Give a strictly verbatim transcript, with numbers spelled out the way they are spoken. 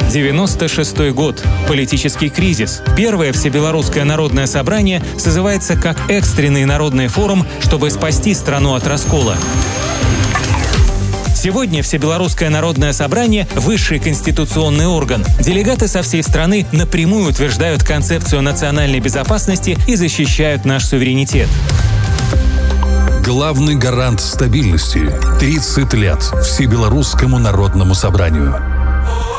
девяносто шестой год. Политический кризис. Первое Всебелорусское народное собрание созывается как экстренный народный форум, чтобы спасти страну от раскола. Сегодня Всебелорусское народное собрание – высший конституционный орган. Делегаты со всей страны напрямую утверждают концепцию национальной безопасности и защищают наш суверенитет. Главный гарант стабильности – тридцать лет Всебелорусскому народному собранию.